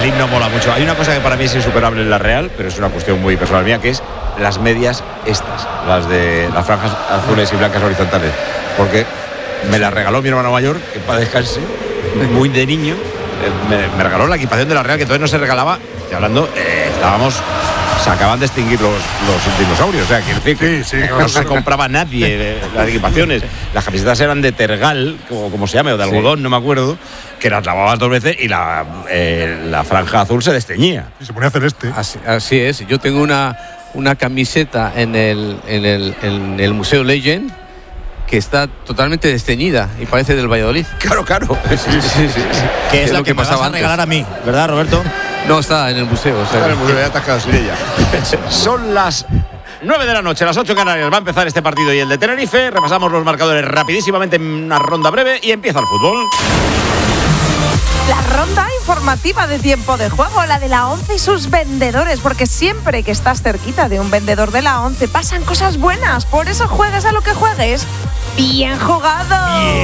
el himno mola mucho. Hay una cosa que para mí es insuperable en la Real, pero es una cuestión muy personal mía, que es las medias estas, las de las franjas azules y blancas horizontales, porque me las regaló mi hermano mayor, que para descanse, muy de niño, me regaló la equipación de la Real, que entonces no se regalaba. Estoy hablando, se acaban de extinguir los dinosaurios, o sea, quiero decir que no se compraba nadie las equipaciones. Las camisetas eran de tergal, como se llame, o de algodón, no me acuerdo, que las lavabas 2 veces y la franja azul se desteñía. Y se ponía celeste. Así es. Yo tengo una camiseta en el Museo Legend que está totalmente desteñida y parece del Valladolid. Claro. Sí. Que es la que me vas a regalar a mí, ¿verdad, Roberto? No, está en el museo. O sea, está en el museo, ya estás quedado sin ella. Son las 9 de la noche, las 8 Canarias. Va a empezar este partido y el de Tenerife. Repasamos los marcadores rapidísimamente en una ronda breve y empieza el fútbol. La ronda informativa de tiempo de juego, la de la ONCE y sus vendedores, porque siempre que estás cerquita de un vendedor de la ONCE pasan cosas buenas. Por eso juegues a lo que juegues. ¡Bien jugado!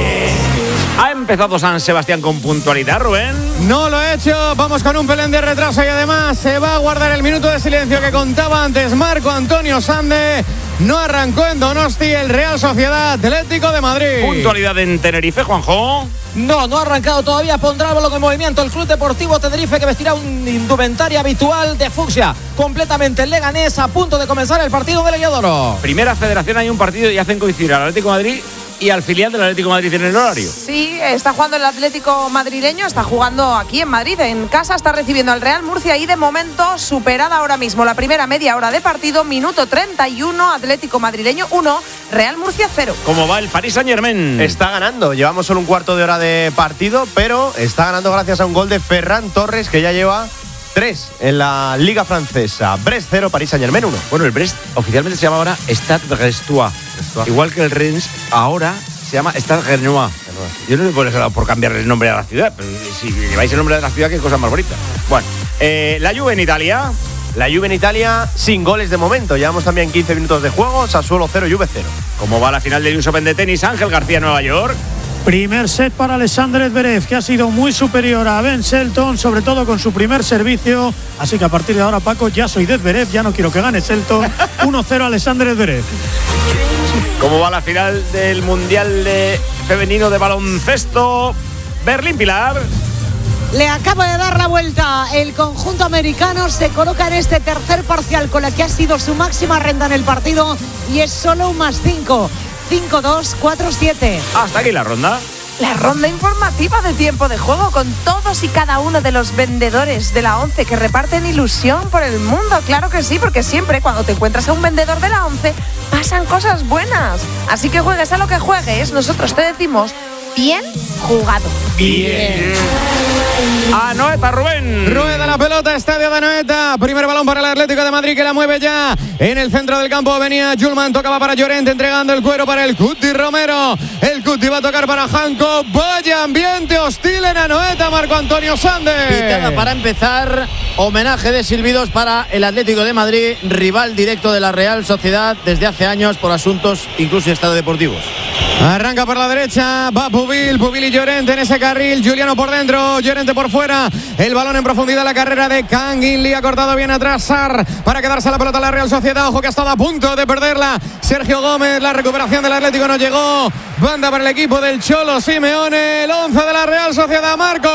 Ha empezado San Sebastián con puntualidad, Rubén. No lo he hecho, vamos con un pelín de retraso y además se va a guardar el minuto de silencio que contaba antes Marco Antonio Sande. No arrancó en Donosti el Real Sociedad Atlético de Madrid. Puntualidad en Tenerife, Juanjo. No ha arrancado todavía. Pondrá el balón en movimiento el Club Deportivo Tenerife, que vestirá un indumentaria habitual de fucsia. Completamente el Leganés, a punto de comenzar el partido del Heliodoro. Primera Federación, hay un partido y hacen coincidir al Atlético de Madrid y al filial del Atlético de Madrid en el horario. Sí, está jugando el Atlético madrileño, está jugando aquí en Madrid, en casa, está recibiendo al Real Murcia y de momento superada ahora mismo la primera media hora de partido, minuto 31, Atlético madrileño 1, Real Murcia 0. ¿Cómo va el Paris Saint-Germain? Está ganando, llevamos solo un cuarto de hora de partido, pero está ganando gracias a un gol de Ferran Torres, que ya lleva 3 en la Liga Francesa. Brest 0, Paris Saint-Germain 1. Bueno, el Brest oficialmente se llama ahora Stade Brestois. Igual que el Rennes, ahora se llama Stade Rennais. Yo no sé por cambiarle el nombre a la ciudad, pero si lleváis el nombre de la ciudad, qué cosa más bonita. Bueno, la Juve en Italia. La Juve en Italia sin goles de momento. Llevamos también 15 minutos de juego. Sassuolo 0, Juve 0. ¿Cómo va la final del US Open de tenis? Ángel García, Nueva York. Primer set para Alexander Zverev, que ha sido muy superior a Ben Shelton, sobre todo con su primer servicio. Así que a partir de ahora, Paco, ya soy de Zverev, ya no quiero que gane Shelton. 1-0 Alexander Zverev. ¿Cómo va la final del Mundial Femenino de Baloncesto? Berlín, Pilar. Le acaba de dar la vuelta. El conjunto americano se coloca en este tercer parcial con la que ha sido su máxima renta en el partido y es solo un +5. 5-2, 4-7. Hasta aquí la ronda. La ronda informativa de tiempo de juego con todos y cada uno de los vendedores de la ONCE que reparten ilusión por el mundo. Claro que sí, porque siempre cuando te encuentras a un vendedor de la ONCE pasan cosas buenas. Así que juegues a lo que juegues, nosotros te decimos bien jugado. Bien. Anoeta, Rubén. Rueda la pelota, estadio de Anoeta. Primer balón para el Atlético de Madrid, que la mueve ya en el centro del campo. Venía Julman, tocaba para Llorente, entregando el cuero para el Cuti Romero. El Cuti va a tocar para Janko. Vaya ambiente hostil en Anoeta, Marco Antonio Sande. Pitada para empezar. Homenaje de silbidos para el Atlético de Madrid, rival directo de la Real Sociedad desde hace años por asuntos incluso extradeportivos. Arranca por la derecha, va Pubil y Llorente en ese carril. Juliano por dentro, Llorente por fuera. El balón en profundidad, la carrera de Kangin Lee, ha cortado bien atrás Sar para quedarse la pelota a la Real Sociedad. Ojo que ha estado a punto de perderla Sergio Gómez. La recuperación del Atlético no llegó. Banda para el equipo del Cholo Simeone. El 11 de la Real Sociedad, Marco.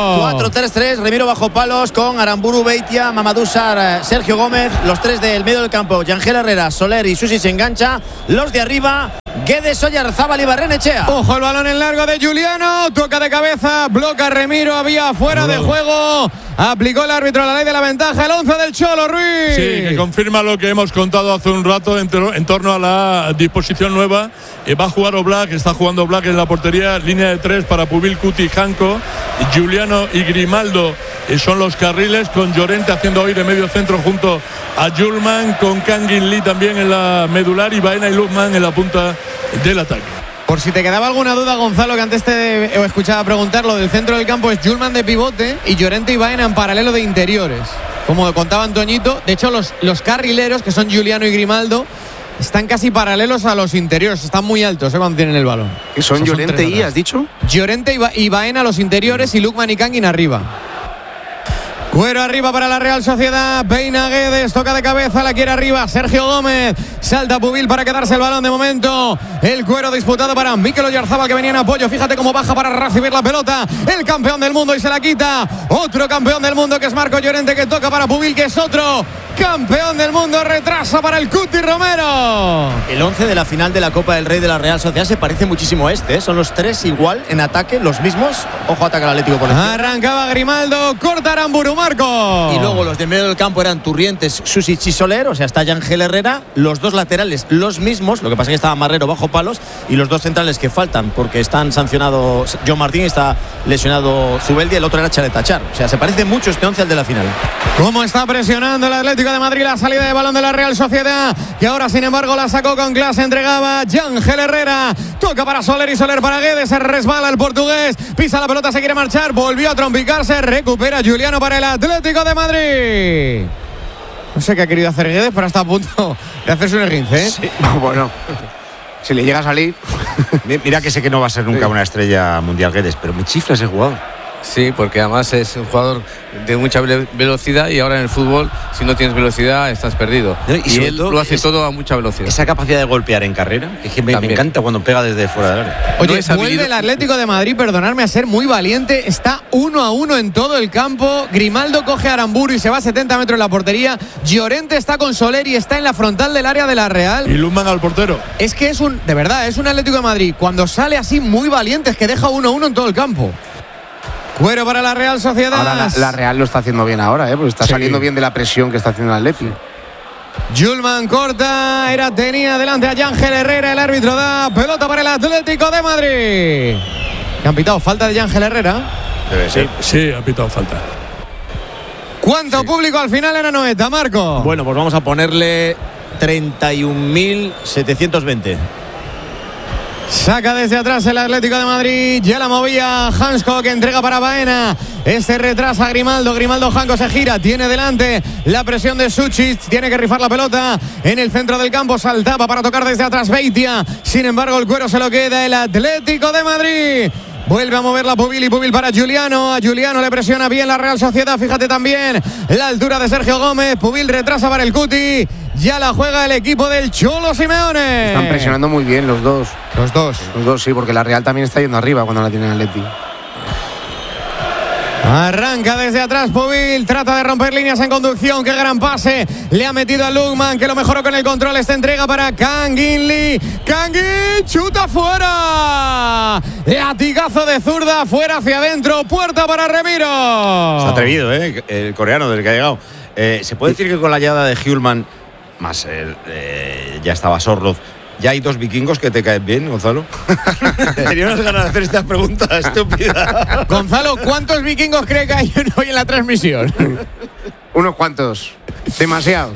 4-3-3, Remiro bajo palos con Aramburu, Beitia, Mamadou Sarr, Sergio Gómez. Los 3 del medio del campo, Yangel Herrera, Soler y Susi se engancha. Los de arriba, Guedes, Oyarzábal y Barrenechea. Ojo el balón en largo de Juliano, toca de cabeza, bloca Remiro, había fuera de juego. Aplicó el árbitro la ley de la ventaja, el 11 del Cholo, Ruiz. Sí, que confirma lo que hemos contado hace un rato en torno a la disposición nueva. Va a jugar Oblak, está jugando Oblak en la portería, línea de 3 para Pubil, Cuti, Janko, Juliano y Grimaldo son los carriles, con Llorente haciendo hoy de medio centro junto a Julman, con Kangin Lee también en la medular y Baena y Lukman en la punta del ataque. Por si te quedaba alguna duda, Gonzalo, que antes te escuchaba preguntar, lo del centro del campo es Julman de pivote y Llorente y Baena en paralelo de interiores. Como contaba Antoñito, de hecho los carrileros, que son Juliano y Grimaldo, están casi paralelos a los interiores, están muy altos cuando tienen el balón. ¿Que son Llorente y, has dicho? Llorente y Baena los interiores y Lukman y Kangin arriba. Cuero arriba para la Real Sociedad. Peina Guedes, toca de cabeza, la quiere arriba Sergio Gómez. Salta Pubil para quedarse el balón de momento. El Cuero disputado para Mikel Oyarzábal, que venía en apoyo. Fíjate cómo baja para recibir la pelota. El campeón del mundo y se la quita. Otro campeón del mundo que es Marco Llorente, que toca para Pubil, que es otro campeón del mundo. Retrasa para el Cuti Romero. El 11 de la final de la Copa del Rey de la Real Sociedad se parece muchísimo a este, ¿eh? Son los tres igual en ataque, los mismos. Ojo, ataca al Atlético por la izquierda. Arrancaba Grimaldo, corta Aramburu, Marco. Y luego los de medio del campo eran Turrientes, Susic y Soler, o sea, está Ángel Herrera. Los dos laterales, los mismos, lo que pasa es que estaba Marrero bajo palos. Y los dos centrales que faltan, porque están sancionados John Martín y está lesionado Zubeldi, el otro era Chaletachar. O sea, se parece mucho este 11 al de la final. ¿Cómo está presionando el Atlético de Madrid la salida de balón de la Real Sociedad? Que ahora, sin embargo, la sacó con clase, entregaba Ángel Herrera. Toca para Soler y Soler para Guedes. Se resbala el portugués, pisa la pelota, se quiere marchar, volvió a trompicarse, recupera Juliano para el Atlético de Madrid. No sé qué ha querido hacer Guedes, pero está a punto de hacerse un esguince, ¿eh? Sí. Bueno, si le llega a salir. Mira que sé que no va a ser nunca una estrella mundial Guedes, pero me chifla ese jugador. Sí, porque además es un jugador de mucha velocidad y ahora en el fútbol, si no tienes velocidad, estás perdido. Y él lo hace todo a mucha velocidad. Esa capacidad de golpear en carrera, que me encanta cuando pega desde fuera del área. Oye, vuelve el Atlético de Madrid, perdonadme, a ser muy valiente. Está 1-1 en todo el campo. Grimaldo coge a Aramburu y se va a 70 metros en la portería. Llorente está con Soler y está en la frontal del área de la Real. Y Lundman al portero. Es que de verdad, es un Atlético de Madrid cuando sale así muy valiente, es que deja 1-1 en todo el campo. Cuero para la Real Sociedad. Ahora la Real lo está haciendo bien ahora, porque está saliendo bien de la presión que está haciendo el Atleti. Julman corta, tenía delante a Ángel Herrera, el árbitro da pelota para el Atlético de Madrid. ¿Que han pitado falta de Ángel Herrera? Debe ser. Sí, ha pitado falta. ¿Cuánto público al final en Anoeta, Marco? Bueno, pues vamos a ponerle 31.720. Saca desde atrás el Atlético de Madrid. Ya la movía Hansko, que entrega para Baena. Retrasa a Grimaldo. Hanko se gira. Tiene delante la presión de Susic. Tiene que rifar la pelota en el centro del campo. Saltaba para tocar desde atrás Beitia. Sin embargo, el Cuero se lo queda el Atlético de Madrid. Vuelve a moverla Pubil y Pubil para Juliano. A Juliano le presiona bien la Real Sociedad. Fíjate también la altura de Sergio Gómez. Pubil retrasa para el Cuti. Ya la juega el equipo del Cholo Simeone. Están presionando muy bien los dos. Los dos, sí, porque la Real también está yendo arriba cuando la tiene el Atleti. Arranca desde atrás Pubil, trata de romper líneas en conducción. Qué gran pase le ha metido a Lundman, que lo mejoró con el control. Esta entrega para Kangin Lee. Kangin, chuta fuera. Latigazo de zurda, fuera hacia adentro. Puerta para Remiro. Se ha atrevido, el coreano del que ha llegado. ¿Se puede decir que con la llegada de Hjulman, más ya estaba Sorloth, ya hay dos vikingos que te caen bien, Gonzalo? Tenía unas ganas de hacer esta pregunta estúpida. Gonzalo, ¿cuántos vikingos cree que hay hoy en la transmisión? Unos cuantos. Demasiados.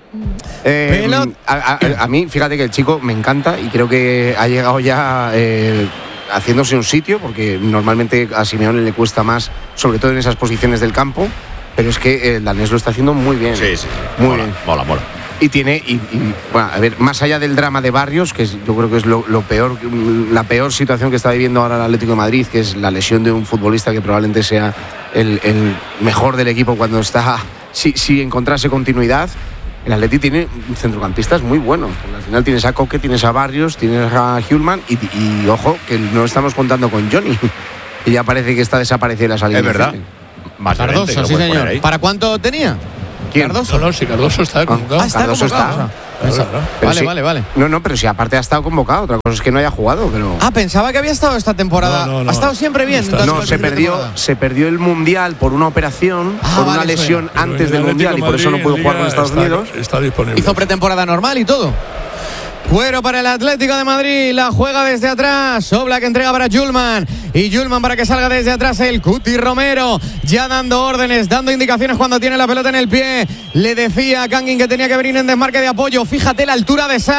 A mí, fíjate que el chico me encanta y creo que ha llegado ya haciéndose un sitio, porque normalmente a Simeone le cuesta más, sobre todo en esas posiciones del campo, pero es que el danés lo está haciendo muy bien. Sí. Muy bien. Mola. Y tiene, bueno, a ver, más allá del drama de Barrios, que yo creo que es lo peor, la peor situación que está viviendo ahora el Atlético de Madrid, que es la lesión de un futbolista que probablemente sea el mejor del equipo cuando está, si encontrase continuidad. El Atleti tiene centrocampistas muy buenos. Al final tienes a Coque, tienes a Barrios, tienes a Hjulman y ojo, que no estamos contando con Johnny, que ya parece que está desaparecido en la salida. Es verdad. Más Cardoso, sí señor. ¿Para cuánto tenía? ¿Quién? Cardoso. No, si Cardoso está convocado. Está Cardoso convocado. Vale. No, pero si aparte ha estado convocado. Otra cosa es que no haya jugado, pero. Pensaba que había estado esta temporada. No. Ha estado siempre bien. No, se perdió el Mundial por una operación, por una lesión antes del Mundial y por eso no pudo jugar con Estados Unidos. Está disponible. Hizo pretemporada normal y todo. Cuero para el Atlético de Madrid, la juega desde atrás, Oblak entrega para Julman y Julman para que salga desde atrás el Cuti Romero, ya dando órdenes, dando indicaciones cuando tiene la pelota en el pie. Le decía a Kangin que tenía que venir en desmarque de apoyo. Fíjate la altura de Sar,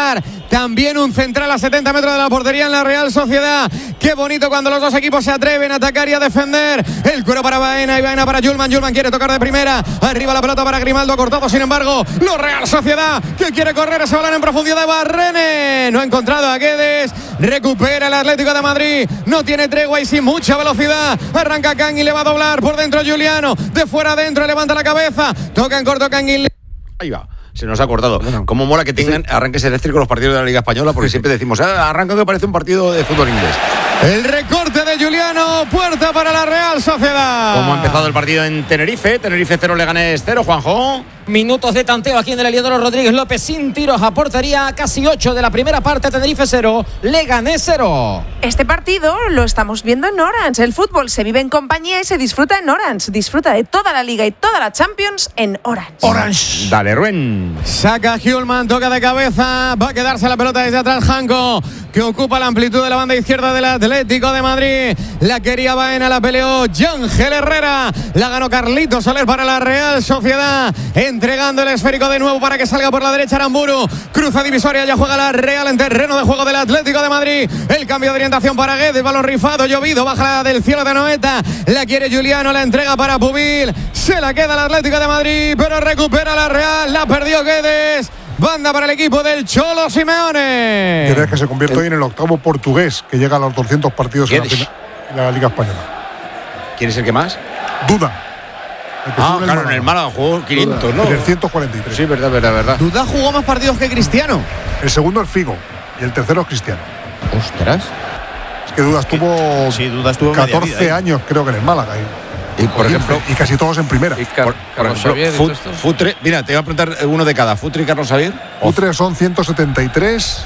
También un central a 70 metros de la portería en la Real Sociedad. Qué bonito cuando los dos equipos se atreven a atacar y a defender. El cuero para Baena y Baena para Julman. Julman quiere tocar de primera. Arriba la pelota para Grimaldo, cortado sin embargo. Lo Real Sociedad que quiere correr ese balón en profundidad de Barrene. No ha encontrado a Guedes. Recupera el Atlético de Madrid. No tiene tregua y sin mucha velocidad. Arranca Kangin, le va a doblar por dentro Juliano. De fuera adentro, levanta la cabeza. Toca en corto Kangin. Ahí va. Se nos ha cortado. Cómo mola que tengan arranques eléctricos los partidos de la Liga Española, porque siempre decimos, arranca que parece un partido de fútbol inglés. El recorte de Juliano, puerta para la Real Sociedad. ¿Cómo ha empezado el partido en Tenerife? Tenerife 0, Leganés 0, Juanjo. Minutos de tanteo aquí en el Heliodoro Rodríguez López sin tiros a portería, casi 8 de la primera parte. Tenerife 0, Leganés 0. Este partido lo estamos viendo en Orange. El fútbol se vive en compañía y se disfruta en Orange. Disfruta de toda la Liga y toda la Champions en Orange. Orange. Dale, Rubén. Saca Hjulman, toca de cabeza. Va a quedarse la pelota desde atrás Janko, que ocupa la amplitud de la banda izquierda del Atlético de Madrid. La quería Baena, la peleó Ángel Herrera. La ganó Carlito Soler para la Real Sociedad. Entregando el esférico de nuevo para que salga por la derecha Aramburu. Cruza divisoria, ya juega la Real en terreno de juego del Atlético de Madrid. El cambio de orientación para Guedes, balón rifado, llovido, baja del cielo de Noeta. La quiere Juliano, la entrega para Pubil. Se la queda el Atlético de Madrid, pero recupera la Real. La perdió Guedes. Banda para el equipo del Cholo Simeone. ¿Quieres que se convierte hoy en el octavo portugués que llega a los 200 partidos en la Liga Española? ¿Quién es el que más? Duda. Claro, en el Málaga jugó 500, ¿no? 343. Sí, verdad. Duda jugó más partidos que Cristiano. El segundo es Figo y el tercero es Cristiano. Ostras. Es que Duda estuvo 14 años, creo que en el Málaga. Y por ejemplo, y casi todos en primera. Por ejemplo, Futre, mira, te voy a preguntar uno de cada. Futre y Carlos Xavier. Futre son 173.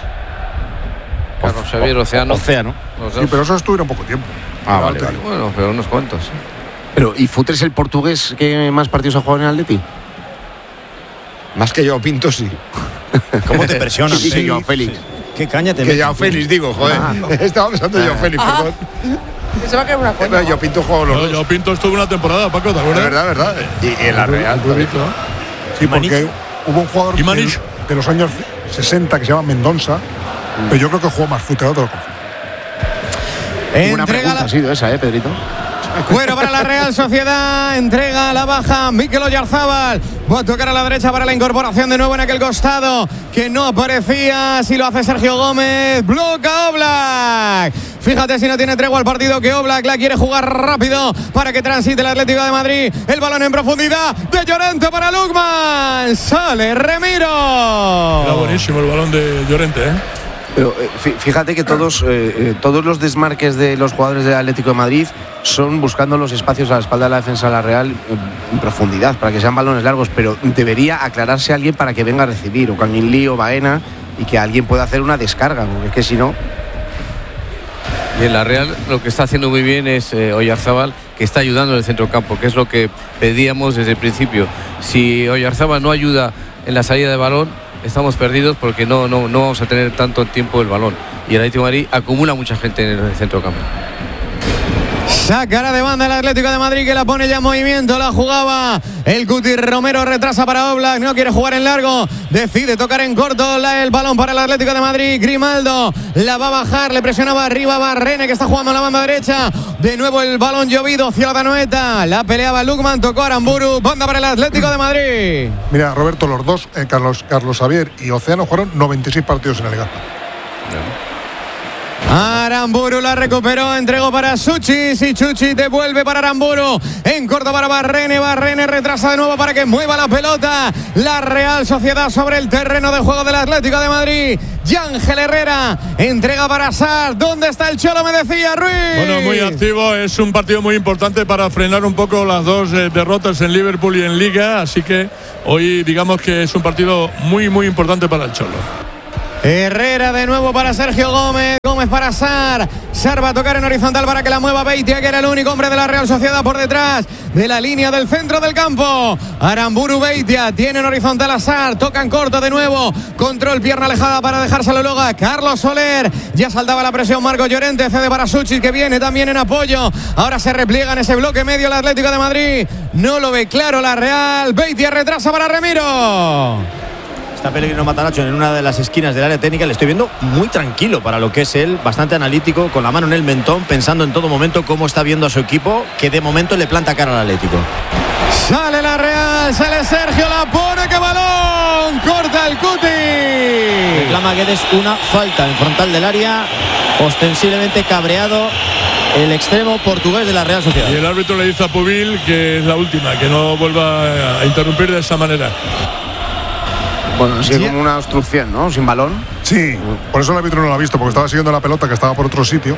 Carlos Xavier, Océano. Sí, pero eso estuvieron poco tiempo. Vale. Bueno, pero unos cuantos. Pero, ¿y Futre es el portugués que más partidos ha jugado en el Atleti? Más que yo, Pinto, sí. ¿Cómo te presionan? Sí, Joao Félix. Qué caña te Que metes. Joao Félix, digo, joder. Estaba pensando en Joao Félix, perdón. Se va a caer una cuenta. Yo Pinto jugó los dos. Yo Pinto estuvo una temporada, Paco, ¿te acuerdas? Verdad. Y en la Real. Sí, porque hubo un jugador de los años 60 que se llama Mendonça, pero yo creo que jugó más Futre, no te lo confío. Buena pregunta ha sido esa, Pedrito. Cuero para la Real Sociedad, entrega la baja Mikel Oyarzábal. Va a tocar a la derecha para la incorporación de nuevo en aquel costado que no aparecía. Si lo hace Sergio Gómez, bloca Oblak. Fíjate si no tiene tregua el partido, que Oblak la quiere jugar rápido para que transite el Atlético de Madrid. El balón en profundidad de Llorente para Lukman. Sale Remiro. Era buenísimo el balón de Llorente, Pero fíjate que todos los desmarques de los jugadores del Atlético de Madrid son buscando los espacios a la espalda de la defensa de la Real en profundidad, para que sean balones largos, pero debería aclararse alguien para que venga a recibir, o Kangin Lee o Baena, y que alguien pueda hacer una descarga, porque es que si no... Y en la Real lo que está haciendo muy bien es Oyarzábal, que está ayudando en el centrocampo, que es lo que pedíamos desde el principio. Si Oyarzábal no ayuda en la salida de balón, estamos perdidos, porque no vamos a tener tanto tiempo el balón. Y el Atlético de Madrid acumula mucha gente en el centrocampo. Sacará de banda el Atlético de Madrid, que la pone ya en movimiento. La jugaba el Cuti Romero, retrasa para Oblak, no quiere jugar en largo, decide tocar en corto el balón para el Atlético de Madrid. Grimaldo la va a bajar, le presionaba arriba Barrene, que está jugando en la banda derecha. De nuevo el balón llovido hacia la Noeta, la peleaba Lukman, tocó Aramburu, banda para el Atlético de Madrid. Mira, Roberto, los dos, Carlos Xavier y Océano, jugaron 96 partidos en la Liga. Aramburu la recuperó, entregó para Suchis y Chuchi devuelve para Aramburu. En corto para Barrene, Barrene retrasa de nuevo para que mueva la pelota. La Real Sociedad sobre el terreno de juego del Atlético de Madrid. Ángel Herrera entrega para Sar. ¿Dónde está el Cholo? Me decía Ruiz. Bueno, muy activo. Es un partido muy importante para frenar un poco las dos derrotas en Liverpool y en Liga. Así que hoy digamos que es un partido muy, muy importante para el Cholo. Herrera de nuevo para Sergio Gómez. Gómez para Sar. Sar va a tocar en horizontal para que la mueva Beitia, que era el único hombre de la Real Sociedad por detrás de la línea del centro del campo. Aramburu, Beitia tiene en horizontal a Sar. Toca en corto de nuevo. Control, pierna alejada para dejárselo luego a Carlos Soler. Ya saltaba la presión Marco Llorente. Cede para Suchis, que viene también en apoyo. Ahora se repliega en ese bloque medio el Atlético de Madrid. No lo ve claro la Real. Beitia retrasa para Remiro. Está Pellegrino Matarazzo en una de las esquinas del área técnica. Le estoy viendo muy tranquilo para lo que es él, bastante analítico, con la mano en el mentón, pensando en todo momento cómo está viendo a su equipo, que de momento le planta cara al Atlético. Sale la Real, sale Sergio, la pone, que balón, corta el Cuti. Reclama Guedes una falta en frontal del área, ostensiblemente cabreado el extremo portugués de la Real Sociedad. Y el árbitro le dice a Pubil que es la última, que no vuelva a interrumpir de esa manera. Bueno, así como una obstrucción, ¿no? Sin balón. Sí, por eso el árbitro no lo ha visto, porque estaba siguiendo la pelota que estaba por otro sitio.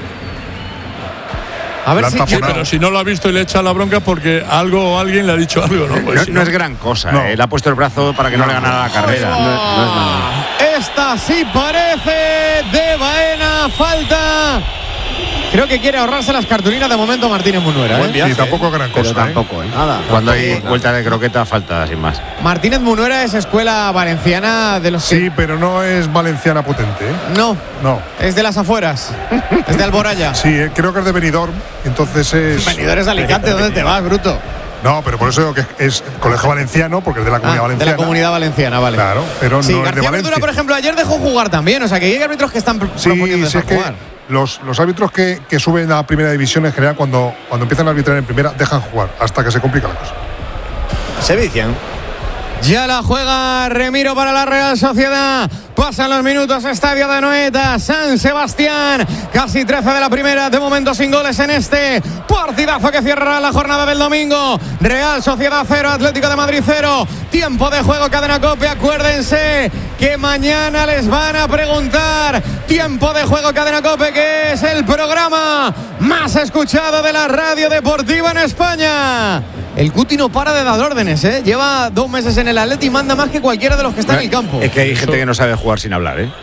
A ver si, pero si no lo ha visto y le echa la bronca porque algo o alguien le ha dicho algo, ¿no? Pues No es gran cosa, no. Le ha puesto el brazo para que no le ganara la carrera. No es nada. Esta sí parece de Baena, falta. Creo que quiere ahorrarse las cartulinas de momento Martínez Munuera. Sí, tampoco gran cosa. Pero tampoco, Nada. Cuando hay vuelta de croqueta, falta sin más. Martínez Munuera es escuela valenciana de los. Sí, pero no es valenciana potente, ¿eh? No. No. Es de las afueras. Es de Alboraya. Sí, creo que es de Benidorm. Entonces es. Benidorm es de Alicante. ¿Dónde te vas, bruto? No, pero por eso digo que es colegio valenciano, porque es de la comunidad valenciana. De la comunidad valenciana, vale. Claro, pero sí, no es García de Valencia. Ventura, por ejemplo, ayer dejó jugar también. O sea, que hay árbitros que están proponiendo dejar jugar. Los árbitros que suben a primera división en general, cuando empiezan a arbitrar en primera, dejan jugar hasta que se complica la cosa. Se vician. Ya la juega Remiro para la Real Sociedad. Pasan los minutos, estadio de Anoeta, San Sebastián. Casi 13 de la primera, de momento sin goles en este partidazo que cierra la jornada del domingo. Real Sociedad 0, Atlético de Madrid 0. Tiempo de juego, Cadena COPE. Acuérdense que mañana les van a preguntar. Tiempo de juego, Cadena COPE, que es el programa más escuchado de la radio deportiva en España. El Cuti no para de dar órdenes, ¿eh? Lleva 2 meses en el Atleti y manda más que cualquiera de los que está en el campo. Es que hay gente que no sabe jugar sin hablar, ¿eh?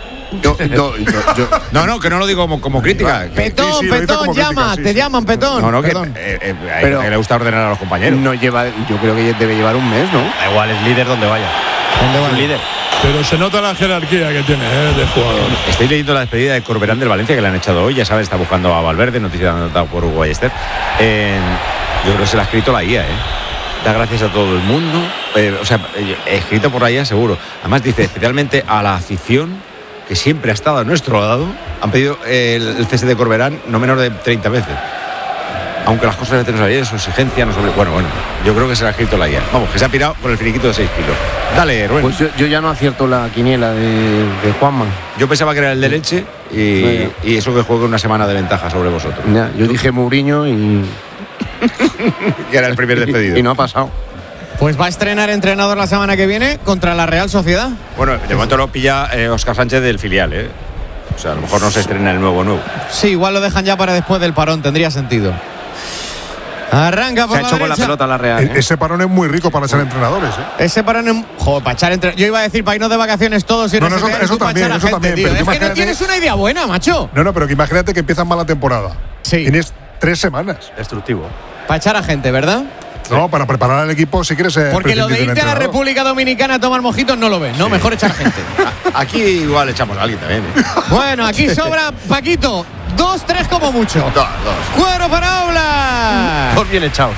No, que no lo digo como crítica. Petón, sí, Petón, llama, te llaman, Petón. No, que Pero le gusta ordenar a los compañeros. No lleva, yo creo que debe llevar un mes, ¿no? Da igual, es líder donde vaya. ¿Dónde va el líder? Pero se nota la jerarquía que tiene de jugador. Estoy leyendo la despedida de Corberán del Valencia, que le han echado hoy. Ya sabes, está buscando a Valverde, noticia anotada por Hugo Ballester. Yo creo que se la ha escrito la IA, ¿eh? Da gracias a todo el mundo. Escrito por la IA, seguro. Además, dice especialmente a la afición, que siempre ha estado a nuestro lado. Han pedido el cese de Corberán no menos de 30 veces. Aunque las cosas a veces no sabían, su exigencia no sobre. Bueno, yo creo que se la ha escrito la IA. Vamos, que se ha pirado con el finiquito de 6 kilos. Dale, Rubén. Pues yo ya no acierto la quiniela de Juanma. Yo pensaba que era el de Leche y eso que juega una semana de ventaja sobre vosotros. Ya, yo dije Mourinho y. Que era el primer despedido. Y no ha pasado. Pues va a estrenar entrenador la semana que viene contra la Real Sociedad. Bueno, de momento lo pilla Óscar Sánchez del filial, ¿eh? O sea, a lo mejor no se estrena el nuevo. Sí, igual lo dejan ya para después del parón, tendría sentido. Arranca por Se ha hecho con la pelota la Real. Ese parón es muy rico para echar entrenadores, ¿eh? Ese parón es. Joder, para echar entrenadores. Yo iba a decir para irnos de vacaciones todos y No, eso también. Tío. Pero es que no tienes una idea buena, macho. No, pero que imagínate que empiezas mal la temporada. Sí. Tienes 3 semanas. Destructivo. Para echar a gente, ¿verdad? No, para preparar al equipo si quieres. Porque lo de irte a la República Dominicana a tomar mojitos no lo ves, ¿no? Sí. Mejor echar gente. Aquí igual echamos a alguien también, ¿eh? Bueno, aquí sobra Paquito. 2, 3 como mucho. 2. Cuero para Oblak. 2 bien echados.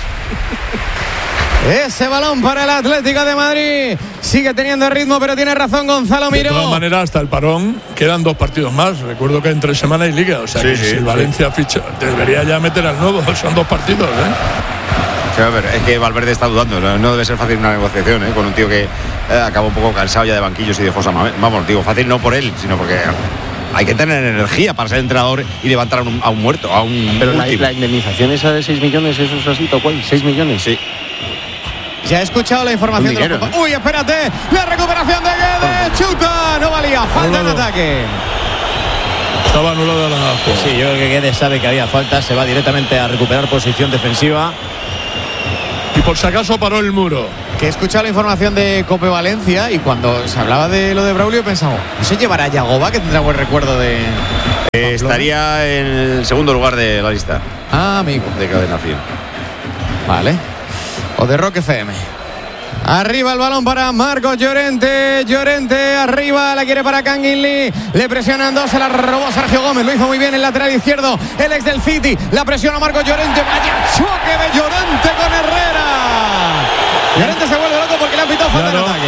Ese balón para el Atlético de Madrid. Sigue teniendo ritmo, pero tiene razón Gonzalo Miró. De todas maneras, hasta el parón quedan 2 partidos más. Recuerdo que entre semana y liga. O sea, que si el Valencia ficha, debería ya meter al nuevo. Son 2 partidos, ¿eh? Sí, a ver, es que Valverde está dudando. No debe ser fácil una negociación, ¿eh? Con un tío que acabó un poco cansado ya de banquillos y de José Manuel. Vamos, digo, fácil no por él, sino porque hay que tener energía para ser entrenador y levantar a un muerto, a un. Pero la indemnización esa de 6 millones, ¿eso es así, tal cual? ¿6 millones? Sí. Ya he escuchado la información de los... Uy, espérate, la recuperación de Guedes, chuta, no valía, falta en ataque. Estaba anulada la jugada. Sí, yo creo que Guedes sabe que había falta, se va directamente a recuperar posición defensiva. Y por si acaso paró el muro. Que he escuchado la información de Cope Valencia y cuando se hablaba de lo de Braulio he pensado, ¿no se llevará a Yagoba, que tendrá buen recuerdo de... Estaría en el segundo lugar de la lista. Ah, amigo. De Cadena 100. Vale. O de Rock FM. Arriba el balón para Marcos Llorente. Llorente arriba, la quiere para Kangin Lee. Le presionan 2, se la robó Sergio Gómez. Lo hizo muy bien el lateral izquierdo, el ex del City. La presiona Marcos Llorente. Vaya choque de Llorente con Herrera. Llorente se vuelve loco porque le ha pitado falta en ataque.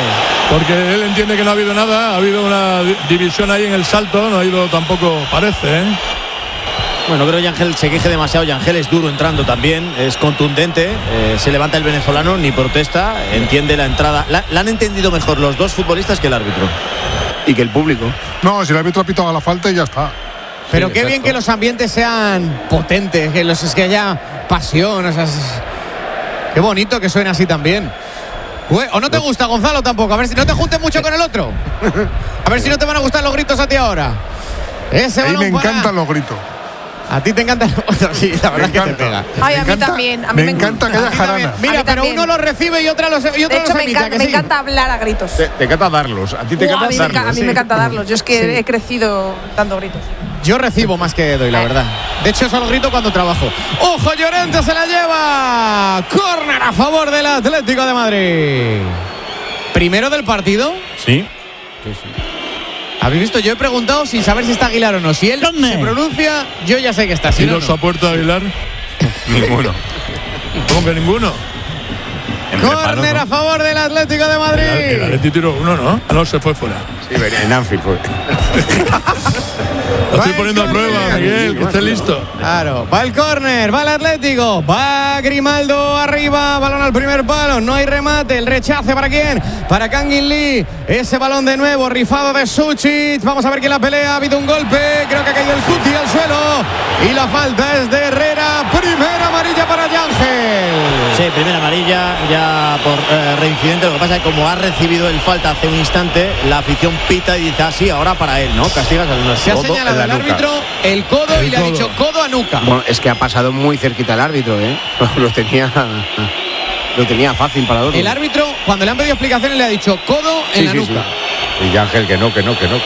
Porque él entiende que no ha habido nada, ha habido una división ahí en el salto, no ha ido tampoco, parece, ¿eh? Bueno, creo que Yangel se queje demasiado. Yangel es duro entrando también, es contundente. Se levanta el venezolano, ni protesta, entiende la entrada. La han entendido mejor los dos futbolistas que el árbitro. Y que el público. No, si el árbitro ha pitado la falta y ya está. Pero Sí, qué exacto. bien que los ambientes sean potentes, es que haya pasión, o sea, qué bonito que suene así también. ¿O no te gusta, Gonzalo, tampoco? A ver si no te juntes mucho con el otro. A ver si no te van a gustar los gritos a ti ahora. Ese Ahí balón me encantan los gritos. A ti te encantan los gritos, sí, la verdad es que te pega. Ay, a mí también. A mí me encanta que haya jarana. Mira, pero uno los recibe y otra los De hecho, los me emite, encanta, ¿que me sí? encanta hablar a gritos. Te encanta darlos. A ti te encanta darlos. A mí me encanta darlos. Yo es que he crecido dando gritos. Yo recibo más que doy, la verdad. De hecho, solo grito cuando trabajo. ¡Ojo, Llorente se la lleva! Córner a favor del Atlético de Madrid. ¿Primero del partido? Sí. ¿Habéis visto? Yo he preguntado sin saber si está Aguilar o no. Si él se pronuncia, yo ya sé que está. Si no, ¿Tiros a puerta, Aguilar? Ninguno. ¿Cómo que ninguno? Córner a favor del Atlético de Madrid. El Atleti tiró uno, ¿no? No, se fue fuera. Sí, en Anfield fue. Lo estoy poniendo a prueba, Miguel, que esté listo. Claro, va el córner, va el Atlético, va Grimaldo arriba, balón al primer palo, no hay remate, el rechace ¿para quién? Para Kangin Lee, ese balón de nuevo, rifado de Suchit, vamos a ver quién la pelea, ha habido un golpe, creo que ha caído el Cuti al suelo y la falta es de Herrera, primera amarilla para Yangel. Sí, primera amarilla ya por reincidente. Lo que pasa es que como ha recibido el falta hace un instante, la afición pita y dice, sí, ahora para él, ¿no? Castigas al Se ha señalado al árbitro el codo y le ha dicho codo a nuca. Bueno, es que ha pasado muy cerquita el árbitro, ¿eh? Lo tenía fácil para dos. El árbitro, cuando le han pedido explicaciones, le ha dicho codo en la nuca. Y Ángel que no.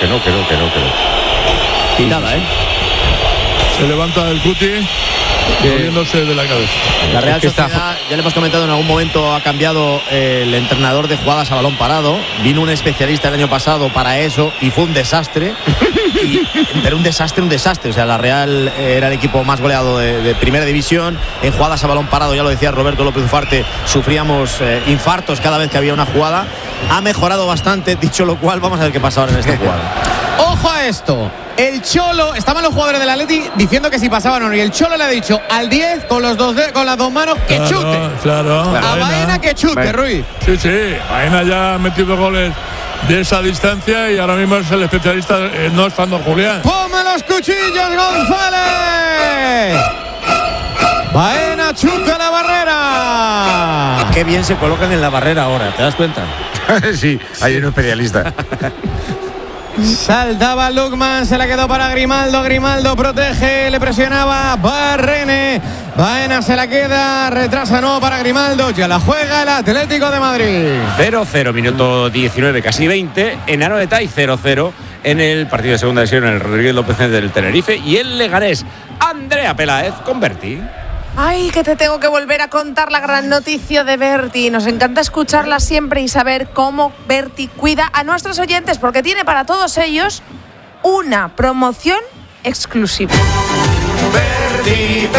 Pitada, ¿eh? Se levanta el Cuti, moviéndose de la cabeza. La Real Sociedad, ya le hemos comentado en algún momento, ha cambiado el entrenador de jugadas a balón parado. Vino un especialista el año pasado para eso y fue un desastre. Pero un desastre. O sea, la Real era el equipo más goleado de primera división. En jugadas a balón parado, ya lo decía Roberto López Ufarte, sufríamos infartos cada vez que había una jugada. Ha mejorado bastante, dicho lo cual, vamos a ver qué pasa ahora en esta jugada. Ojo a esto. El Cholo, estaban los jugadores del Atleti diciendo que si pasaban o no. Y el Cholo le ha dicho al 10 con las dos manos que chute. Claro. A Baena que chute, Ruiz. Sí. Baena ya ha metido goles de esa distancia y ahora mismo es el especialista, no estando Julián. ¡Ponme los cuchillos, González! Baena chuta la barrera. Qué bien se colocan en la barrera ahora, ¿te das cuenta? Sí, hay un especialista. Saltaba Lukman, se la quedó para Grimaldo. Grimaldo protege, le presionaba Barrene. Baena se la queda, retrasa no para Grimaldo. Ya la juega el Atlético de Madrid. 0-0, minuto 19, casi 20. En Anoeta y 0-0 en el partido de segunda división en el Rodríguez López del Tenerife. Y el Leganés, Andrea Peláez con Berti. Ay, que te tengo que volver a contar la gran noticia de Berti. Nos encanta escucharla siempre y saber cómo Berti cuida a nuestros oyentes, porque tiene para todos ellos una promoción exclusiva. Berti.es,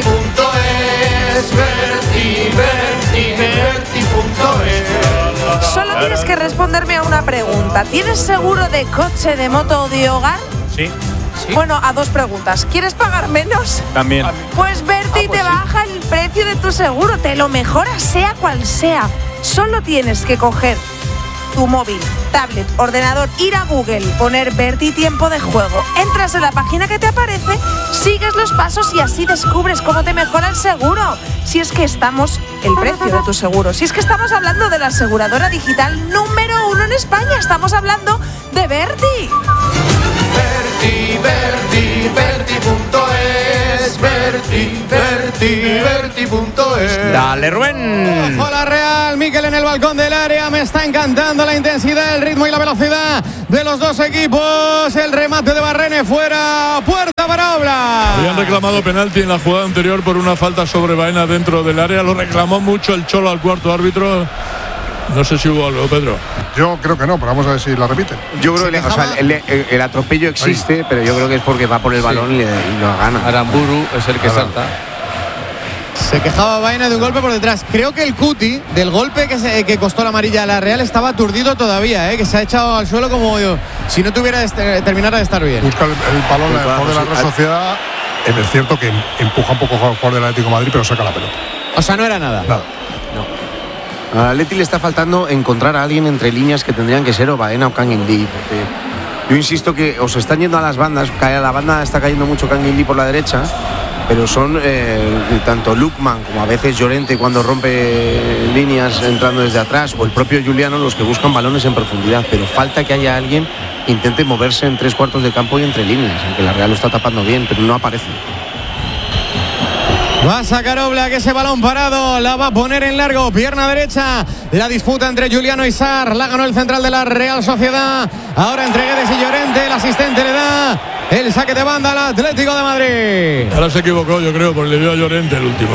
Berti.es. Solo tienes que responderme a una pregunta. ¿Tienes seguro de coche, de moto o de hogar? Sí. Bueno, a dos preguntas. ¿Quieres pagar menos? También. Pues Berti te baja el precio de tu seguro, te lo mejora sea cual sea. Solo tienes que coger tu móvil, tablet, ordenador, ir a Google, poner Berti tiempo de juego. Entras en la página que te aparece, sigues los pasos y así descubres cómo te mejora el seguro. Si es que el precio de tu seguro. Si es que estamos hablando de la aseguradora digital número 1 en España. Estamos hablando de Berti. Berti.es. Dale, Rubén. Ojo la Real, Miquel en el balcón del área. Me está encantando la intensidad, el ritmo y la velocidad de los dos equipos. El remate de Barrene fuera, puerta para Obla. Habían reclamado penalti en la jugada anterior por una falta sobre Baena dentro del área. Lo reclamó mucho el Cholo al cuarto árbitro. No sé si hubo algo, Pedro. Yo creo que no, pero vamos a ver si la repiten. Yo creo que el atropello existe, pero yo creo que es porque va por el balón y lo gana. Aramburu es el que salta. Se quejaba Baena de un golpe por detrás. Creo que el Cuti, del golpe que costó la amarilla a la Real, estaba aturdido todavía, que se ha echado al suelo como si no tuviera terminara de estar bien. Busca el balón el jugador de la Real Sociedad. Es cierto que empuja un poco al jugador del Atlético de Madrid, pero saca la pelota. O sea, no era nada. Al Atleti le está faltando encontrar a alguien entre líneas que tendrían que ser o Baena o Kang In-lee, porque yo insisto que os están yendo a las bandas, la banda está cayendo mucho Kang In-lee por la derecha, pero son tanto Lukman como a veces Llorente cuando rompe líneas entrando desde atrás, o el propio Juliano, los que buscan balones en profundidad, pero falta que haya alguien que intente moverse en 3/4 de campo y entre líneas, aunque la Real lo está tapando bien, pero no aparece. Va a sacar Oblak ese balón parado, la va a poner en largo, pierna derecha, la disputa entre Juliano y Sarr, la ganó el central de la Real Sociedad, ahora entre Guedes y Llorente, el asistente le da el saque de banda al Atlético de Madrid. Ahora se equivocó, yo creo, porque le dio a Llorente el último.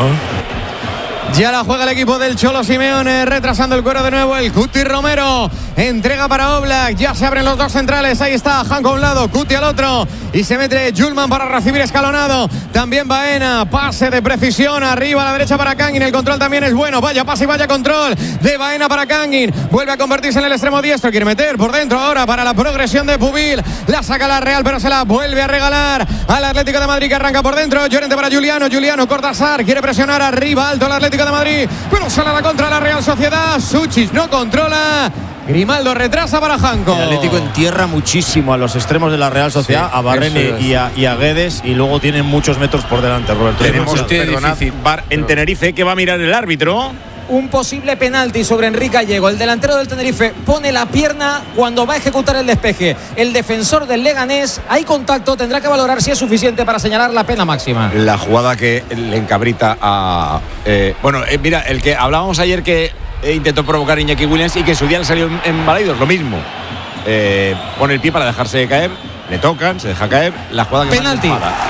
Ya la juega el equipo del Cholo Simeone, retrasando el cuero de nuevo el Cuti Romero. Entrega para Oblak, ya se abren los dos centrales. Ahí está Janko a un lado, Cuti al otro. Y se mete Julman para recibir escalonado. También Baena, pase de precisión arriba a la derecha para Kangin. El control también es bueno. Vaya pase y vaya control de Baena para Kangin. Vuelve a convertirse en el extremo diestro. Quiere meter por dentro ahora para la progresión de Pubil. La saca la Real, pero se la vuelve a regalar al Atlético de Madrid, que arranca por dentro. Llorente para Juliano. Juliano corta a Sarr. Quiere presionar arriba alto el Atlético de Madrid, pero sale a la contra la Real Sociedad. Suchis no controla. Grimaldo retrasa para Janko. El Atlético entierra muchísimo a los extremos de la Real Sociedad, a Barrene y a Guedes, y luego tienen muchos metros por delante, Roberto. Tenemos VAR en Tenerife, que va a mirar el árbitro. Un posible penalti sobre Enrique Gallego. El delantero del Tenerife pone la pierna cuando va a ejecutar el despeje. El defensor del Leganés, hay contacto, tendrá que valorar si es suficiente para señalar la pena máxima. La jugada que le encabrita a... mira, el que hablábamos ayer que intentó provocar a Iñaki Williams y que en su día le salió en Balaidos, lo mismo. Pone el pie para dejarse caer, le tocan, se deja caer. La jugada que penalti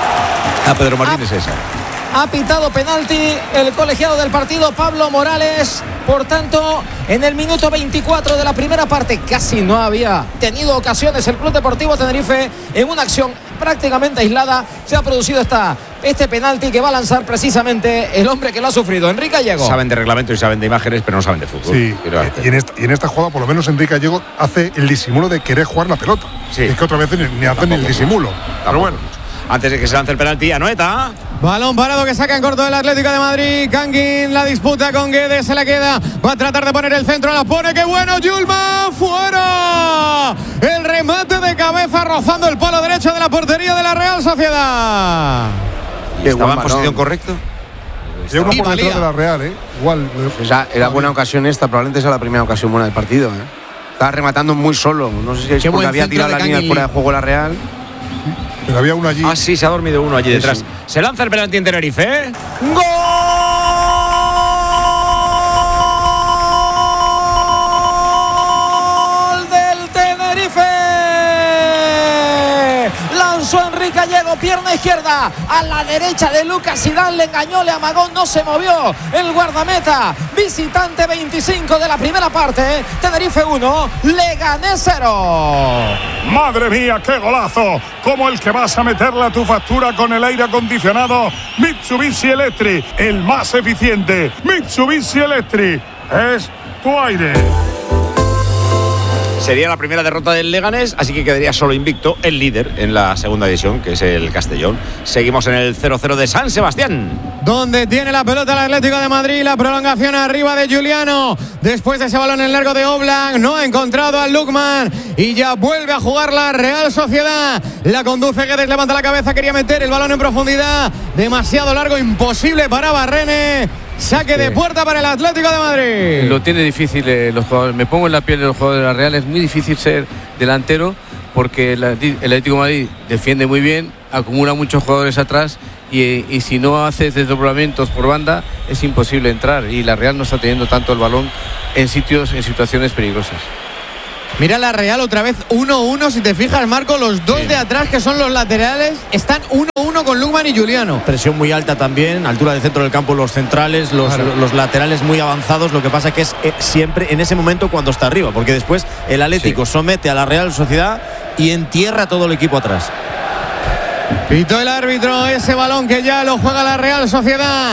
a Pedro Martínez es esa. Ha pitado penalti el colegiado del partido, Pablo Morales. Por tanto, en el minuto 24 de la primera parte, casi no había tenido ocasiones el Club Deportivo Tenerife. En una acción prácticamente aislada se ha producido este penalti que va a lanzar precisamente el hombre que lo ha sufrido, Enrique Gallego. Saben de reglamento y saben de imágenes, pero no saben de fútbol. Sí, y en esta jugada por lo menos Enrique Gallego hace el disimulo de querer jugar la pelota. Sí. Es que otras veces ni hacen el disimulo. Pero bueno. Antes de que se lance el penalti, Anoeta. Balón parado que saca en corto del Atlético de Madrid. Kangin la disputa con Guedes, se la queda. Va a tratar de poner el centro, la pone. ¡Qué bueno! Julman fuera. El remate de cabeza rozando el palo derecho de la portería de la Real Sociedad. ¿Estaba en posición correcta? Era una por detrás de la Real, Igual. Era buena ocasión esta, probablemente sea la primera ocasión buena del partido, Estaba rematando muy solo. No sé si es porque había tirado la línea fuera de juego la Real. Pero había uno allí. Ah, sí, se ha dormido uno allí detrás. Se lanza el penalti en Tenerife. ¡Gol del Tenerife! Lanzó Enrique Gallego, pierna izquierda a la derecha de Lucas Zidane, le engañó, le amagó, no se movió el guardameta. Visitante 25 de la primera parte, Tenerife 1, Leganés 0. ¡Madre mía, qué golazo! Como el que vas a meterle a tu factura con el aire acondicionado Mitsubishi Electric, el más eficiente. Mitsubishi Electric es tu aire. Sería la primera derrota del Leganés, así que quedaría solo invicto el líder en la segunda división, que es el Castellón. Seguimos en el 0-0 de San Sebastián, donde tiene la pelota el Atlético de Madrid. La prolongación arriba de Juliano. Después de ese balón en largo de Oblak, no ha encontrado a Lukman y ya vuelve a jugar la Real Sociedad. La conduce Guedes, levanta la cabeza, quería meter el balón en profundidad. Demasiado largo, imposible para Barrene. Saque de puerta para el Atlético de Madrid. Lo tiene difícil los jugadores. Me pongo en la piel de los jugadores de la Real. Es muy difícil ser delantero porque el Atlético de Madrid defiende muy bien, acumula muchos jugadores atrás y si no haces desdoblamientos por banda es imposible entrar, y la Real no está teniendo tanto el balón en situaciones peligrosas. Mira la Real otra vez 1-1, si te fijas, Marco, los dos de atrás que son los laterales están 1-1 con Lukman y Juliano. Presión muy alta también, altura del centro del campo, los centrales, los laterales muy avanzados. Lo que pasa que es siempre en ese momento cuando está arriba, porque después el Atlético somete a la Real Sociedad y entierra todo el equipo atrás. Pitó el árbitro ese balón que ya lo juega la Real Sociedad.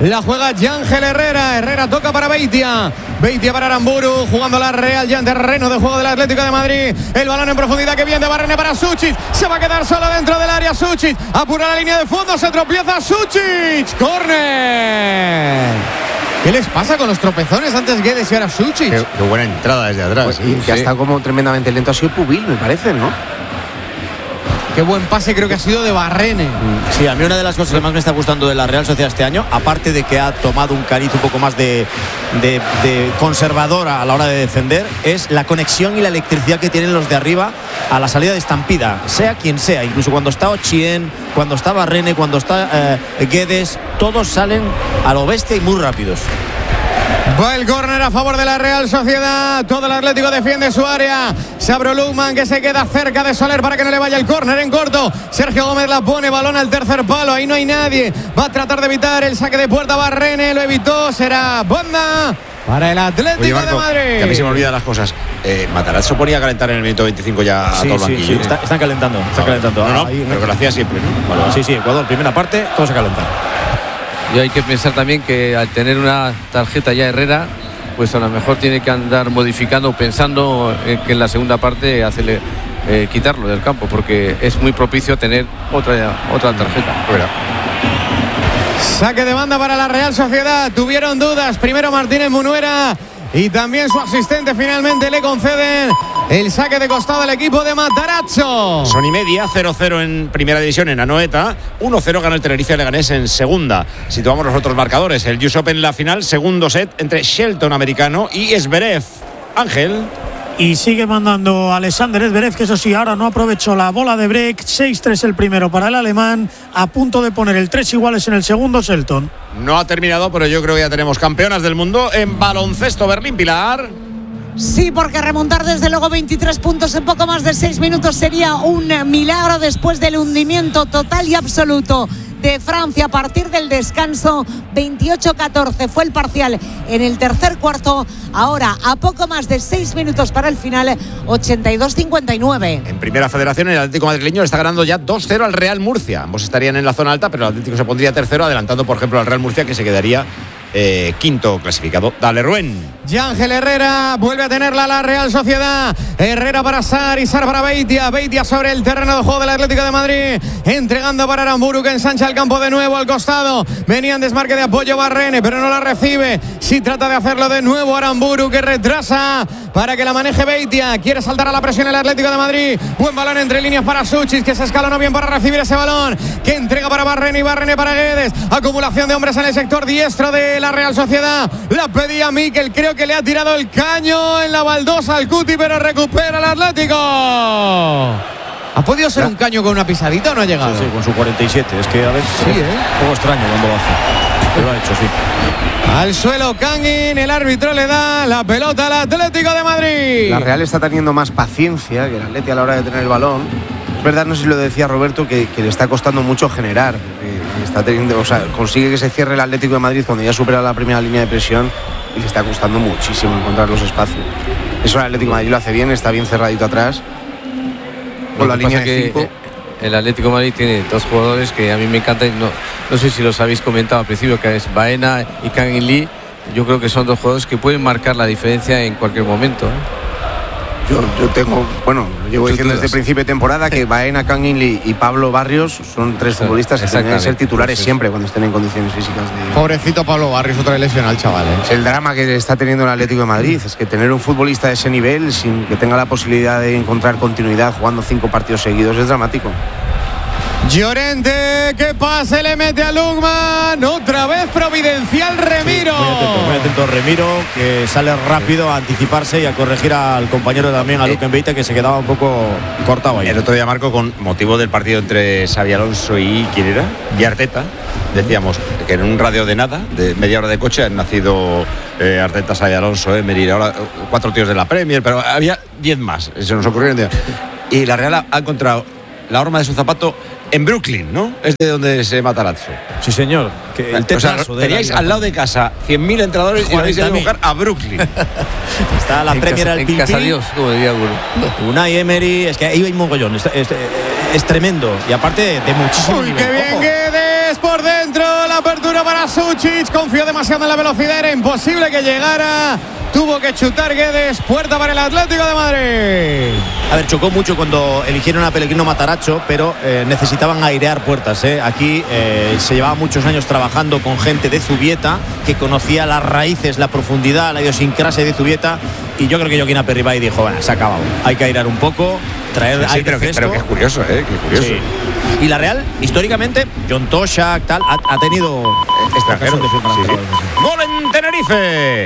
La juega Yángel Herrera. Herrera toca para Beitia. Beitia para Aramburu. Jugando la Real ya en terreno de juego del Atlético de Madrid. El balón en profundidad que viene de Barrene para Sučić. Se va a quedar solo dentro del área Sučić. Apura la línea de fondo. Se tropieza Sučić. ¡Córner! ¿Qué les pasa con los tropezones antes Guedes y ahora Sučić? Qué buena entrada desde atrás. Pues, y que ha estado como tremendamente lento ha sido Pubil, me parece, ¿no? Qué buen pase creo que ha sido de Barrene. Sí, a mí una de las cosas que más me está gustando de la Real Sociedad este año, aparte de que ha tomado un cariz un poco más de conservadora a la hora de defender, es la conexión y la electricidad que tienen los de arriba a la salida de estampida, sea quien sea. Incluso cuando está Ochien, cuando está Barrene, cuando está Guedes, todos salen a lo bestia y muy rápidos. Va el córner a favor de la Real Sociedad. Todo el Atlético defiende su área. Sabro Lukman que se queda cerca de Soler para que no le vaya el córner en corto. Sergio Gómez la pone, balón al tercer palo. Ahí no hay nadie. Va a tratar de evitar el saque de puerta. Barrene lo evitó. Será banda para el Atlético de Madrid. Que a mí se me olvidan las cosas. Matarazzo ponía a calentar en el minuto 25 ya a todo el banquillo. Sí, están calentando. Están calentando. No, pero que lo hacía siempre, ¿no? Vale. Sí, Ecuador, primera parte, todos a calentar. Y hay que pensar también que al tener una tarjeta ya Herrera, pues a lo mejor tiene que andar modificando, pensando que en la segunda parte hacerle quitarlo del campo, porque es muy propicio tener otra tarjeta. Saque de banda para la Real Sociedad. Tuvieron dudas. Primero Martínez Munuera y también su asistente finalmente le conceden el saque de costado al equipo de Matarazzo. Son y media, 0-0 en primera división en Anoeta, 1-0 gana el Tenerife Leganés en segunda. Situamos los otros marcadores. El US Open en la final, segundo set entre Shelton americano y Zverev. Ángel. Y sigue mandando Alexander Zverev, que eso sí, ahora no aprovechó la bola de break. 6-3 el primero para el alemán, a punto de poner el 3 iguales en el segundo Shelton. No ha terminado, pero yo creo que ya tenemos campeonas del mundo en baloncesto. Berlín, Pilar. Sí, porque remontar desde luego 23 puntos en poco más de 6 minutos sería un milagro después del hundimiento total y absoluto de Francia a partir del descanso. 28-14 fue el parcial en el tercer cuarto. Ahora, a poco más de 6 minutos para el final, 82-59. En primera federación, el Atlético madrileño le está ganando ya 2-0 al Real Murcia. Ambos estarían en la zona alta, pero el Atlético se pondría tercero, adelantando, por ejemplo, al Real Murcia, que se quedaría quinto clasificado. Dale, Rubén. Yángel Herrera vuelve a tenerla la Real Sociedad. Herrera para Sar y Sar para Beitia. Beitia sobre el terreno de juego del Atlético de Madrid, entregando para Aramburu, que ensancha el campo de nuevo al costado. Venía en desmarque de apoyo Barrene, pero no la recibe. Sí trata de hacerlo de nuevo Aramburu, que retrasa para que la maneje Beitia. Quiere saltar a la presión el Atlético de Madrid. Buen balón entre líneas para Sučić, que se escalonó bien para recibir ese balón, que entrega para Barrene y Barrene para Guedes. Acumulación de hombres en el sector diestro de la Real Sociedad. La pedía Mikel, creo que le ha tirado el caño en la baldosa al Cuti, pero recupera el Atlético. ¿Ha podido ser un caño con una pisadita o no ha llegado? Sí, con su 47. Es que a ver, sí, un poco extraño cuando lo hace. Pero lo ha hecho, sí. Al suelo Kangin, el árbitro le da la pelota al Atlético de Madrid. La Real está teniendo más paciencia que el Atleti a la hora de tener el balón. Es verdad, no sé si lo decía Roberto, que le está costando mucho generar. Está teniendo, o sea, consigue que se cierre el Atlético de Madrid cuando ya supera la primera línea de presión y le está costando muchísimo encontrar los espacios. Eso el Atlético de Madrid lo hace bien, está bien cerradito atrás. Con la línea de 5. El Atlético de Madrid tiene dos jugadores que a mí me encantan. No sé si los habéis comentado al principio, que es Baena y Kangin Lee. Yo creo que son dos jugadores que pueden marcar la diferencia en cualquier momento. Yo tengo, bueno, llevo diciendo desde el principio de temporada que Baena, Kangin Lee y Pablo Barrios son tres futbolistas que tienen que ser titulares siempre cuando estén en condiciones físicas. Pobrecito Pablo Barrios, otra lesión al chaval. Es el drama que está teniendo el Atlético de Madrid, es que tener un futbolista de ese nivel sin que tenga la posibilidad de encontrar continuidad jugando 5 partidos seguidos es dramático. Llorente, que pase, le mete a Lukman. Otra vez providencial Remiro. Sí, muy atento Remiro, que sale rápido a anticiparse y a corregir al compañero también, a Luken Beita, que se quedaba un poco cortado ahí. El otro día, Marco, con motivo del partido entre Xabi Alonso y ¿quién era? Y Arteta, decíamos que en un radio de nada, de media hora de coche, han nacido Arteta, Xabi Alonso, Emery, ahora 4 tíos de la Premier, pero había 10 más. Se nos ocurrió un día. Y la Real ha encontrado la horma de su zapato en Brooklyn, ¿no? Es de donde se Matarazzo. Sí, señor. Que el teníais al lado de casa 100.000 entrenadores y vais a buscar a Brooklyn. Está la Premier al en casa Dios, como diría alguno. Unai Emery, es que ahí hay mogollón. Es tremendo. Y aparte de muchísimo Uy, nivel. qué bien Guedes por dentro. la apertura para Suchich. Confió demasiado en la velocidad. Era imposible que llegara. Tuvo que chutar Guedes. Puerta para el Atlético de Madrid. A ver, chocó mucho cuando eligieron a Pellegrino Matarazzo, pero necesitaban airear puertas. Aquí se llevaba muchos años trabajando con gente de Zubieta que conocía las raíces, la profundidad, la idiosincrasia de Zubieta. Y yo creo que Joaquín Aperribay dijo, bueno, se ha acabado. Hay que airear un poco, traer aire fresco. Pero que es curioso, que curioso. Sí. Y la Real, históricamente, John Toshak, tal, ha tenido extranjeros. ¡Gol en Tenerife!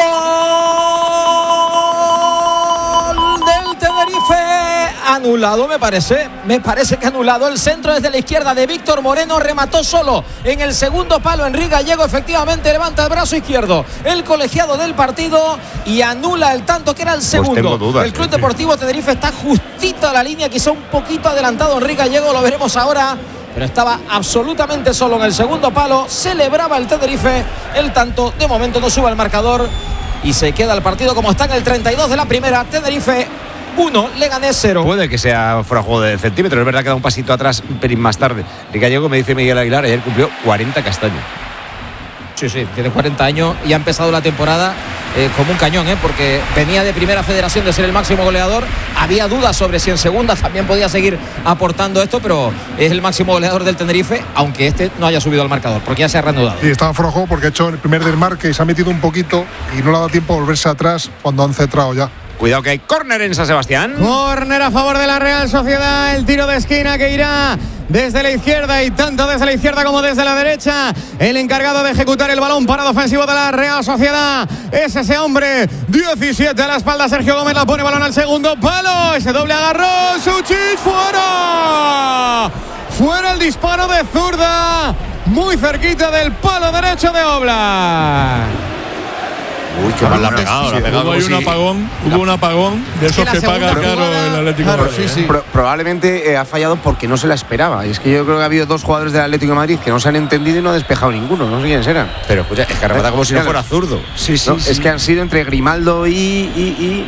¡Gol del Tenerife! Anulado, me parece que anulado. El centro desde la izquierda de Víctor Moreno, remató solo en el segundo palo. Enrique Gallego efectivamente levanta el brazo izquierdo, el colegiado del partido, y anula el tanto que era el segundo. Pues tengo dudas, el Club Deportivo Tenerife está justito a la línea, quizá un poquito adelantado Enrique Gallego, lo veremos ahora, pero estaba absolutamente solo en el segundo palo. Celebraba el Tenerife el tanto. De momento no sube al marcador y se queda el partido como está en el 32 de la primera. Tenerife 1, Leganés 0. Puede que sea fuera de juego de centímetros. Es verdad que da un pasito atrás un pelín más tarde. El Gallego, me dice Miguel Aguilar, ayer cumplió 40 castaños. Sí, tiene 40 años y ha empezado la temporada como un cañón, porque venía de Primera Federación de ser el máximo goleador. Había dudas sobre si en segunda también podía seguir aportando esto, pero es el máximo goleador del Tenerife, aunque este no haya subido al marcador, porque ya se ha reanudado. Y estaba fuera de juego porque ha hecho el primer desmarque y se ha metido un poquito y no le ha dado tiempo a volverse atrás cuando han centrado ya. Cuidado que hay córner en San Sebastián. Córner a favor de la Real Sociedad. El tiro de esquina que irá desde la izquierda, y tanto desde la izquierda como desde la derecha. El encargado de ejecutar el balón parado ofensivo de la Real Sociedad es ese hombre, 17 a la espalda. Sergio Gómez la pone, balón al segundo palo. Ese doble agarrón. Suchich, fuera. Fuera el disparo de zurda, muy cerquita del palo derecho de Oblak. Uy, qué mal la ha pegado. Hubo un apagón de esos que paga caro el Atlético de Madrid. Probablemente ha fallado porque no se la esperaba. Y es que yo creo que ha habido dos jugadores del Atlético de Madrid que no se han entendido y no ha despejado ninguno. No sé quiénes eran. Pero escucha, es que remata como si no fuera zurdo. Es que han sido entre Grimaldo y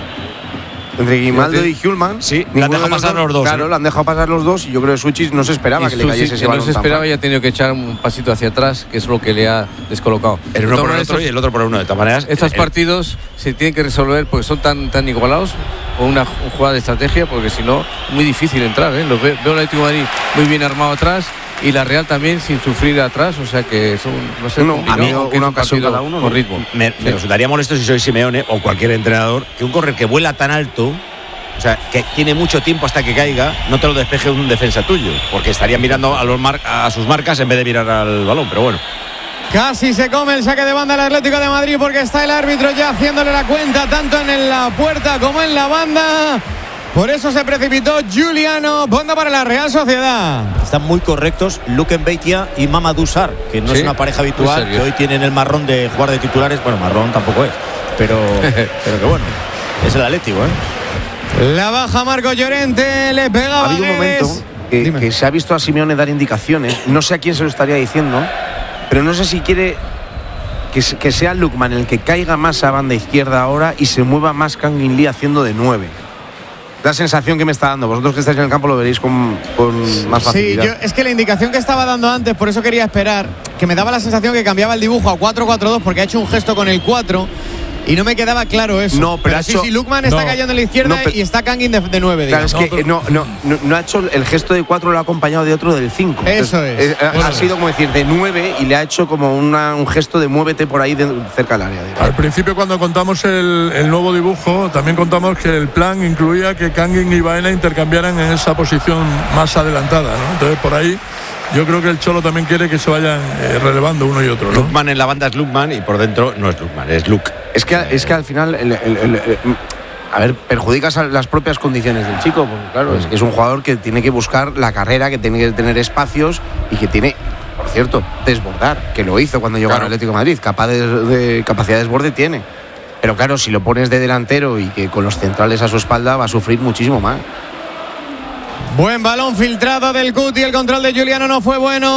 Hjulman. Sí, le han dejado pasar los dos. Claro, le han dejado pasar los dos y yo creo que Suchich no se esperaba que le cayese ese balón. No se esperaba y ha tenido que echar un pasito hacia atrás, que es lo que le ha descolocado. El uno por el otro y el otro por el uno. De todas maneras, estos partidos se tienen que resolver porque son tan igualados, o una jugada de estrategia, porque si no, muy difícil entrar. Lo veo el Atlético de Madrid muy bien armado atrás y la Real también sin sufrir atrás, o sea que son, no sé, una ocasión cada uno con ritmo. Me resultaría molesto si soy Simeone o cualquier entrenador que un correr que vuela tan alto, o sea, que tiene mucho tiempo hasta que caiga, no te lo despeje un defensa tuyo, porque estaría mirando a sus marcas en vez de mirar al balón, pero bueno. Casi se come el saque de banda el Atlético de Madrid, porque está el árbitro ya haciéndole la cuenta tanto en la puerta como en la banda. Por eso se precipitó Giuliano. Banda para la Real Sociedad. Están muy correctos Luquen Beitia y Mamadou Sarr, que no es una pareja habitual, que hoy tienen el marrón de jugar de titulares. Bueno, marrón tampoco es, pero que bueno, es el Atlético, La baja Marco Llorente, le pega. Ha habido un momento que se ha visto a Simeone dar indicaciones. No sé a quién se lo estaría diciendo, pero no sé si quiere que sea Lookman el que caiga más a banda izquierda ahora y se mueva más Kang In Lee haciendo de 9. La sensación que me está dando. Vosotros que estáis en el campo lo veréis con más facilidad. Sí, es que la indicación que estaba dando antes, por eso quería esperar, que me daba la sensación que cambiaba el dibujo a 4-4-2 porque ha hecho un gesto con el 4 y no me quedaba claro eso. No, pero sí, Lookman está cayendo en la izquierda y está Kang In de 9. Claro, es que no ha hecho el gesto de 4, lo ha acompañado de otro del 5. Eso es. Ha sido como decir de 9 y le ha hecho como un gesto de muévete por ahí cerca del área. Al principio, cuando contamos el nuevo dibujo, también contamos que el plan incluía que Kang In y Baena intercambiaran en esa posición más adelantada, ¿no? Entonces, por ahí yo creo que el Cholo también quiere que se vayan relevando uno y otro, ¿no? Lookman en la banda es Lookman y por dentro no es Lookman, es Luke. Es que al final perjudicas a las propias condiciones del chico, porque claro, es que es un jugador que tiene que buscar la carrera, que tiene que tener espacios y que tiene, por cierto, desbordar, que lo hizo cuando llegó al Atlético de Madrid, de capacidad de desborde tiene. Pero claro, si lo pones de delantero y que con los centrales a su espalda va a sufrir muchísimo más. Buen balón filtrado del Cuti, el control de Giuliano no fue bueno.